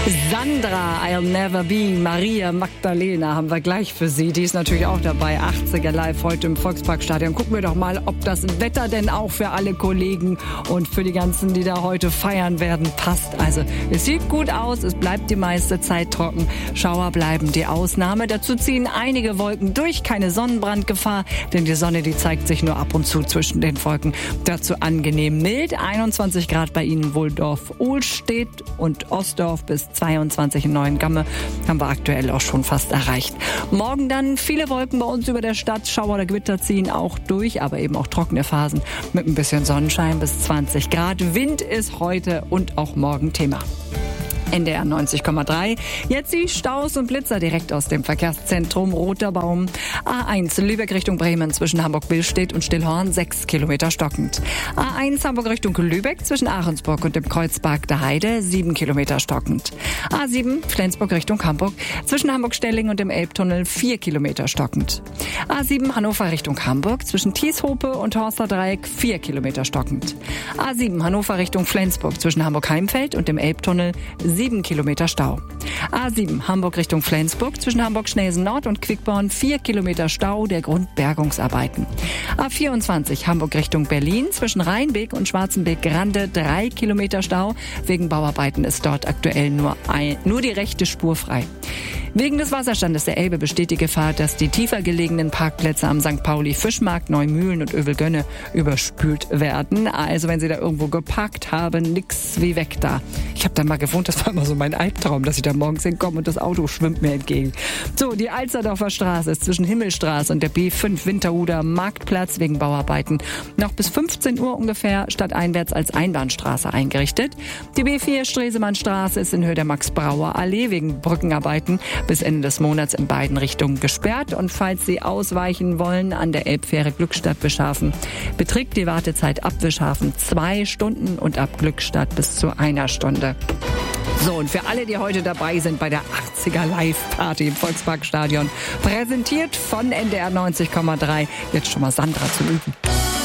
Sandra, I'll Never Be, Maria Magdalena haben wir gleich für Sie. Die ist natürlich auch dabei. 80er Live heute im Volksparkstadion. Gucken wir doch mal, ob das Wetter denn auch für alle Kollegen und für die ganzen, die da heute feiern werden, passt. Also es sieht gut aus, es bleibt die meiste Zeit trocken. Schauer bleiben die Ausnahme. Dazu ziehen einige Wolken durch, keine Sonnenbrandgefahr, denn die Sonne, die zeigt sich nur ab und zu zwischen den Wolken. Dazu angenehm mild, 21 Grad bei Ihnen Wohldorf-Ohlstedt und Ostdorf bis 22 in Neuengamme haben wir aktuell auch schon fast erreicht. Morgen dann viele Wolken bei uns über der Stadt, Schauer oder Gewitter ziehen auch durch, aber eben auch trockene Phasen mit ein bisschen Sonnenschein bis 20 Grad. Wind ist heute und auch morgen Thema. NDR 90,3. Jetzt die Staus und Blitzer direkt aus dem Verkehrszentrum Roter Baum. A1 Lübeck Richtung Bremen zwischen Hamburg-Billstedt und Stillhorn 6 Kilometer stockend. A1 Hamburg Richtung Lübeck zwischen Ahrensburg und dem Kreuzberg der Heide 7 Kilometer stockend. A7 Flensburg Richtung Hamburg zwischen Hamburg-Stelling und dem Elbtunnel 4 Kilometer stockend. A7 Hannover Richtung Hamburg zwischen Thieshope und Horster Dreieck 4 Kilometer stockend. A7 Hannover Richtung Flensburg zwischen Hamburg-Heimfeld und dem Elbtunnel 7 Kilometer Stau. A7 Hamburg Richtung Flensburg zwischen Hamburg-Schnelsen Nord und Quickborn 4 Kilometer Stau der Grundbergungsarbeiten. A24 Hamburg Richtung Berlin zwischen Rheinbeek und Schwarzenbeek-Grande 3 Kilometer Stau. Wegen Bauarbeiten ist dort aktuell nur die rechte Spur frei. Wegen des Wasserstandes der Elbe besteht die Gefahr, dass die tiefer gelegenen Parkplätze am St. Pauli, Fischmarkt, Neumühlen und Övelgönne überspült werden. Also wenn Sie da irgendwo geparkt haben, nix wie weg da. Ich habe da mal gewohnt, das war immer so mein Albtraum, dass ich da morgens hinkomme und das Auto schwimmt mir entgegen. So, die Alsterdorfer Straße ist zwischen Himmelstraße und der B5 Winterhuder Marktplatz wegen Bauarbeiten noch bis 15 Uhr ungefähr stadteinwärts als Einbahnstraße eingerichtet. Die B4 Stresemannstraße ist in Höhe der Max-Brauer-Allee wegen Brückenarbeiten bis Ende des Monats in beiden Richtungen gesperrt. Und falls Sie ausweichen wollen, an der Elbfähre Glückstadt-Bischhafen beträgt die Wartezeit ab Bischhafen 2 Stunden und ab Glückstadt bis zu 1 Stunde. So, und für alle, die heute dabei sind bei der 80er Live-Party im Volksparkstadion, präsentiert von NDR 90,3, jetzt schon mal Sandra zum Üben.